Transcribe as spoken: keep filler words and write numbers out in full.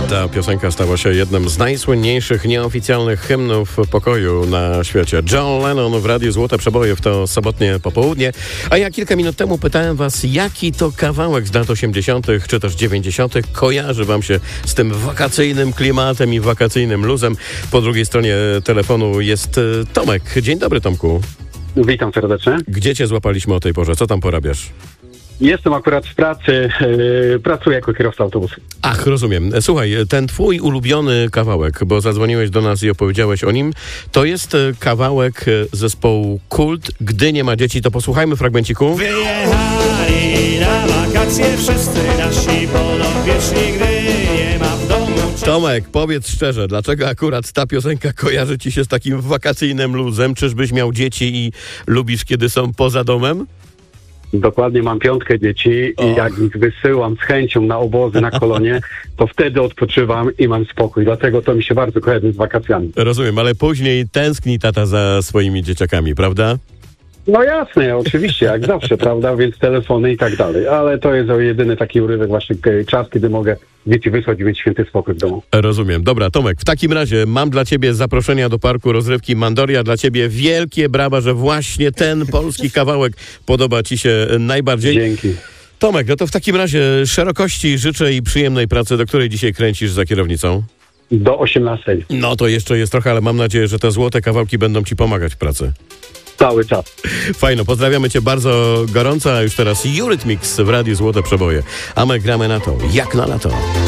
Ta piosenka stała się jednym z najsłynniejszych nieoficjalnych hymnów pokoju na świecie. John Lennon w Radiu Złote Przeboje w to sobotnie popołudnie. A ja kilka minut temu pytałem was, jaki to kawałek z lat osiemdziesiątych czy też dziewięćdziesiątych kojarzy wam się z tym wakacyjnym klimatem i wakacyjnym luzem. Po drugiej stronie telefonu jest Tomek. Dzień dobry, Tomku. Witam serdecznie. Gdzie cię złapaliśmy o tej porze? Co tam porabiasz? Jestem akurat w pracy, yy, pracuję jako kierowca autobusu. Ach, rozumiem. Słuchaj, ten twój ulubiony kawałek, bo zadzwoniłeś do nas i opowiedziałeś o nim, to jest kawałek zespołu Kult. Gdy nie ma dzieci, to posłuchajmy fragmenciku. Wyjechali na wakacje wszyscy nasi podopieczni, gdy nie ma w domu... Tomek, powiedz szczerze, dlaczego akurat ta piosenka kojarzy ci się z takim wakacyjnym luzem? Czyżbyś miał dzieci i lubisz, kiedy są poza domem? Dokładnie, mam piątkę dzieci O. i jak ich wysyłam z chęcią na obozy, na kolonie, to wtedy odpoczywam i mam spokój. Dlatego to mi się bardzo kojarzy z wakacjami. Rozumiem, ale później tęskni tata za swoimi dzieciakami, prawda? No jasne, oczywiście, jak zawsze, prawda, więc telefony i tak dalej. Ale to jest jedyny taki urywek właśnie czas, kiedy mogę dzieci wysłać i mieć święty spokój w domu. Rozumiem. Dobra, Tomek, w takim razie mam dla ciebie zaproszenia do parku rozrywki Mandoria. Dla ciebie wielkie brawa, że właśnie ten polski kawałek podoba ci się najbardziej. Dzięki. Tomek, no to w takim razie szerokości życzę i przyjemnej pracy, do której dzisiaj kręcisz za kierownicą. Do osiemnastej. No to jeszcze jest trochę, ale mam nadzieję, że te złote kawałki będą ci pomagać w pracy. Cały czas. Fajno, pozdrawiamy cię bardzo gorąco, a już teraz Eurythmics w Radiu Złote Przeboje. A my gramy na to, jak na lato.